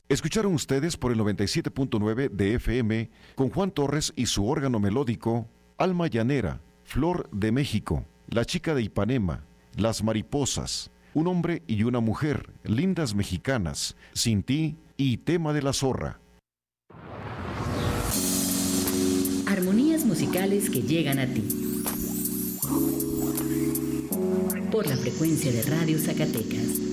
Escucharon ustedes por el 97.9 de FM con Juan Torres y su órgano melódico Alma Llanera, Flor de México, La Chica de Ipanema, Las Mariposas, Un Hombre y una Mujer, Lindas Mexicanas, Sin Ti y Tema de la Zorra. Armonías musicales que llegan a ti. Por la frecuencia de Radio Zacatecas.